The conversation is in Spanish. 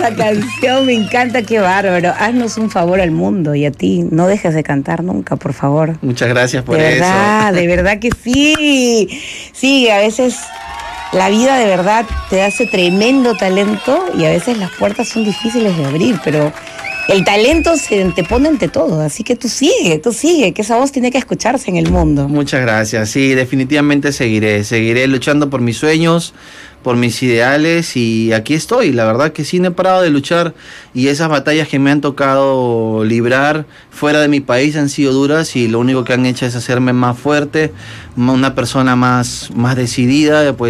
esa canción, me encanta, qué bárbaro. Haznos un favor al mundo y a ti, no dejes de cantar nunca, por favor. Muchas gracias por eso. De verdad que sí. Sí, a veces la vida de verdad te hace tremendo talento y a veces las puertas son difíciles de abrir, pero el talento se te pone ante todo, así que tú sigue, que esa voz tiene que escucharse en el mundo. Muchas gracias, sí, definitivamente seguiré luchando por mis sueños, por mis ideales y aquí estoy. La verdad que sí, no he parado de luchar y esas batallas que me han tocado librar fuera de mi país han sido duras y lo único que han hecho es hacerme más fuerte, una persona más decidida, pues